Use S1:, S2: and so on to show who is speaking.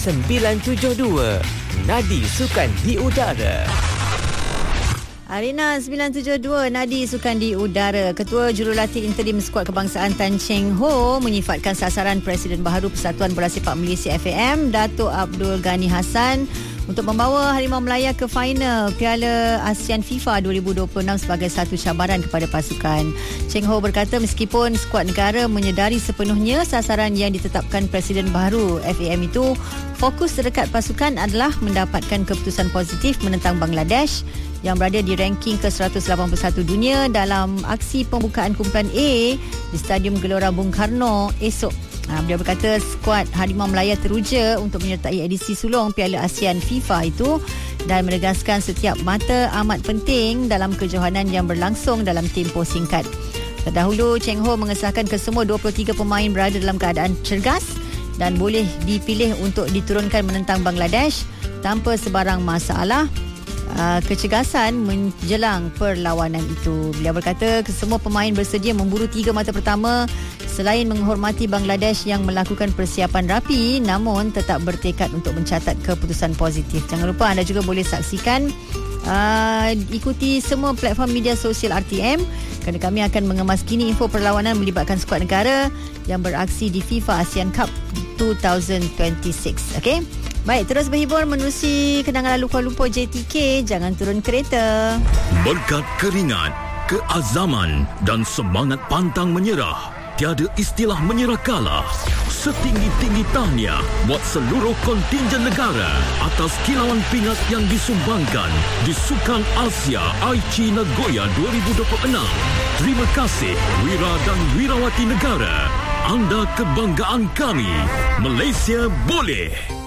S1: 972. Nadi Sukan di Udara.
S2: Arena 972 Nadi Sukan di Udara. Ketua Jurulatih Interim Skuad Kebangsaan Tan Cheng Ho menyifatkan sasaran Presiden Baharu Persatuan Bola Sepak Malaysia FAM, Datuk Abdul Ghani Hassan, untuk membawa Harimau Melaya ke final Piala ASEAN FIFA 2026 sebagai satu cabaran kepada pasukan. Cheng Ho berkata meskipun skuad negara menyedari sepenuhnya sasaran yang ditetapkan Presiden Baharu FAM itu, fokus terdekat pasukan adalah mendapatkan keputusan positif menentang Bangladesh yang berada di ranking ke-181 dunia dalam aksi pembukaan kumpulan A di Stadium Gelora Bung Karno esok. Beliau berkata skuad Harimau Melaya teruja untuk menyertai edisi sulung Piala ASEAN FIFA itu dan menegaskan setiap mata amat penting dalam kejohanan yang berlangsung dalam tempoh singkat. Terdahulu, Cheng Ho mengesahkan kesemua 23 pemain berada dalam keadaan cergas dan boleh dipilih untuk diturunkan menentang Bangladesh tanpa sebarang masalah. Kecergasan menjelang perlawanan itu. Beliau berkata kesemua pemain bersedia memburu 3 mata pertama selain menghormati Bangladesh yang melakukan persiapan rapi namun tetap bertekad untuk mencatat keputusan positif. Jangan lupa anda juga boleh saksikan ikuti semua platform media sosial RTM kerana kami akan mengemas kini info perlawanan melibatkan skuad negara yang beraksi di FIFA ASEAN Cup 2026. Okey. Baik, terus berhibur menerusi kenangan lalu Kuala Lumpur JTK. Jangan turun kereta.
S3: Berkat keringat, keazaman dan semangat pantang menyerah, tiada istilah menyerah kalah. Setinggi-tinggi tahniah buat seluruh kontinjen negara atas kilauan pingat yang disumbangkan di Sukan Asia Aichi Nagoya 2026. Terima kasih wira dan wirawati negara. Anda kebanggaan kami. Malaysia boleh.